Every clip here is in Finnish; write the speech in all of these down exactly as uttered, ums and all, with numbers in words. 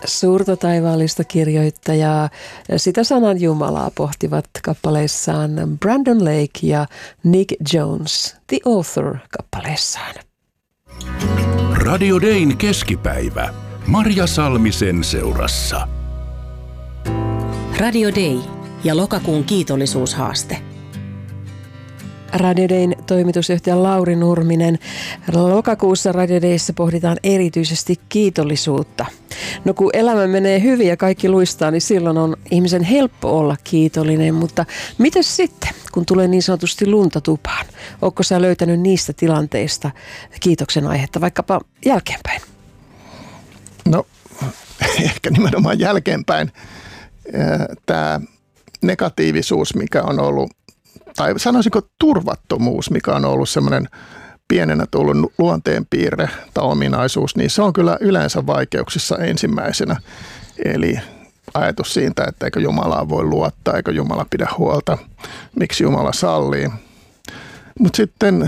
Suurta taivaallista kirjoittajaa, sitä sanan Jumalaa pohtivat kappaleissaan Brandon Lake ja Nick Jones, The Author-kappaleessaan. Radio Dayn keskipäivä. Marja Salmisen seurassa. Radio Day ja lokakuun kiitollisuushaaste. Radio Dayn toimitusjohtaja Lauri Nurminen. Lokakuussa Radio Dayssä pohditaan erityisesti kiitollisuutta. No kun elämä menee hyvin ja kaikki luistaa, niin silloin on ihmisen helppo olla kiitollinen. Mutta mitäs sitten, kun tulee niin sanotusti lunta tupaan? Ootko sä löytänyt niistä tilanteista kiitoksen aihetta vaikkapa jälkeenpäin? No ehkä nimenomaan jälkeenpäin. Tämä negatiivisuus, mikä on ollut, tai sanoisinko turvattomuus, mikä on ollut semmoinen pienenä tullut luonteenpiirre tai ominaisuus, niin se on kyllä yleensä vaikeuksissa ensimmäisenä. Eli ajatus siitä, että eikö Jumalaa voi luottaa, eikö Jumala pidä huolta, miksi Jumala sallii. Mutta sitten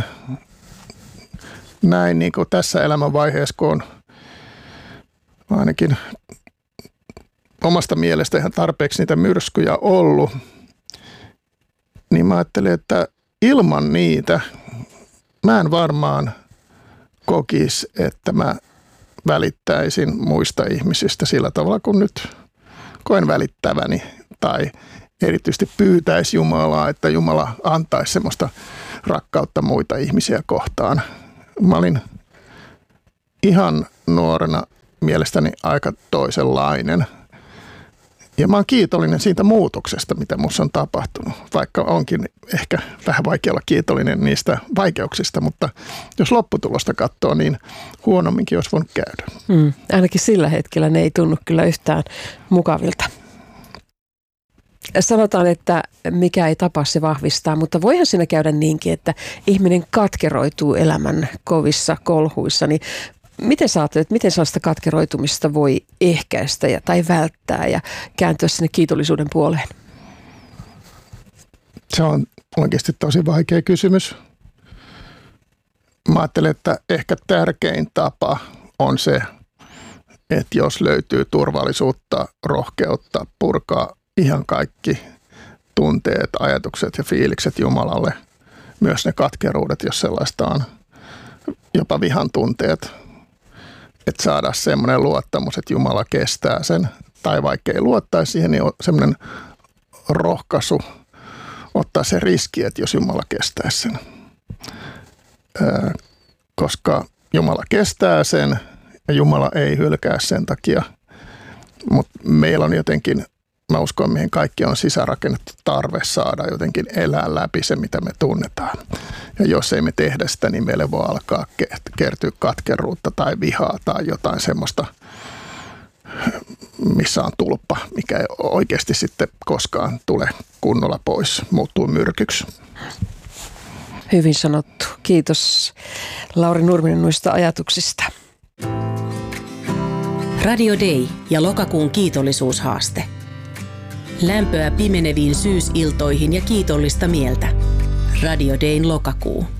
näin niin kuin tässä elämänvaiheessa, kun on ainakin omasta mielestä ihan tarpeeksi niitä myrskyjä ollut, niin mä ajattelin, että ilman niitä mä en varmaan kokisi, että mä välittäisin muista ihmisistä sillä tavalla, kun nyt koen välittäväni tai erityisesti pyytäisi Jumalaa, että Jumala antaisi semmoista rakkautta muita ihmisiä kohtaan. Mä olin ihan nuorena mielestäni aika toisenlainen. Ja mä oon kiitollinen siitä muutoksesta, mitä musta on tapahtunut, vaikka onkin ehkä vähän vaikea olla kiitollinen niistä vaikeuksista, mutta jos lopputulosta katsoo, niin huonomminkin olisi voinut käydä. Mm, ainakin sillä hetkellä ne ei tunnu kyllä yhtään mukavilta. Sanotaan, että mikä ei tapa se vahvistaa, mutta voihan siinä käydä niinkin, että ihminen katkeroituu elämän kovissa kolhuissa, niin miten sä ajattelet, miten sellaista katkeroitumista voi ehkäistä ja, tai välttää ja kääntyä sinne kiitollisuuden puoleen? Se on oikeasti tosi vaikea kysymys. Mä ajattelen, että ehkä tärkein tapa on se, että jos löytyy turvallisuutta, rohkeutta purkaa ihan kaikki tunteet, ajatukset ja fiilikset Jumalalle, myös ne katkeruudet, jos sellaista on, jopa vihan tunteet, että saada semmoinen luottamus, että Jumala kestää sen, tai vaikka ei luottaisi siihen, niin on semmoinen rohkaisu ottaa se riski, että jos Jumala kestää sen. Öö, koska Jumala kestää sen ja Jumala ei hylkää sen takia, mutta meillä on jotenkin, mä uskon, mihin kaikki on sisäänrakennettu tarve saada jotenkin elää läpi se, mitä me tunnetaan. Ja jos ei me tehdä sitä, niin meille voi alkaa kertyä katkeruutta tai vihaa tai jotain semmoista, missä on tulppa, mikä ei oikeasti sitten koskaan tule kunnolla pois, muuttuu myrkyksi. Hyvin sanottu. Kiitos Lauri Nurminen noista ajatuksista. Radio Day ja lokakuun kiitollisuushaaste. Lämpöä pimeneviin syysiltoihin ja kiitollista mieltä. Radio Dayn lokakuu.